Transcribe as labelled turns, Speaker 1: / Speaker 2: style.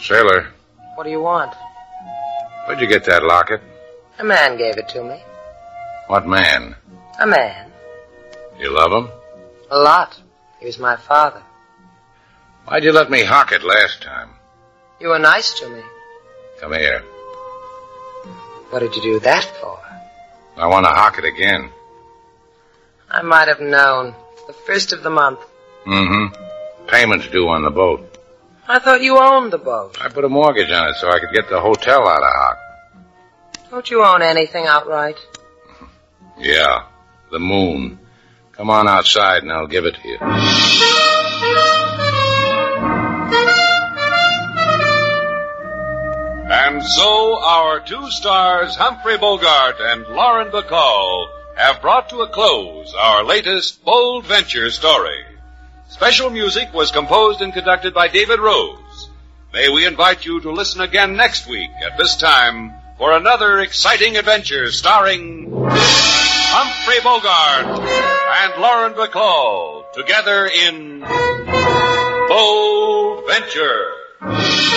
Speaker 1: Sailor.
Speaker 2: What do you want?
Speaker 1: Where'd you get that locket?
Speaker 2: A man gave it to me.
Speaker 1: What man?
Speaker 2: A man.
Speaker 1: You love him?
Speaker 2: A lot. He was my father.
Speaker 1: Why'd you let me hock it last time?
Speaker 2: You were nice to me.
Speaker 1: Come here.
Speaker 2: What did you do that for?
Speaker 1: I want to hock it again.
Speaker 2: I might have known. The first of the month.
Speaker 1: Mm-hmm. Payment's due on the boat.
Speaker 2: I thought you owned the boat.
Speaker 1: I put a mortgage on it so I could get the hotel out of hock.
Speaker 2: Don't you own anything outright?
Speaker 1: Yeah, the moon. Come on outside and I'll give it to you.
Speaker 3: And so our two stars, Humphrey Bogart and Lauren Bacall, have brought to a close our latest Bold Venture story. Special music was composed and conducted by David Rose. May we invite you to listen again next week at this time for another exciting adventure starring Humphrey Bogart and Lauren Bacall together in Bold Venture.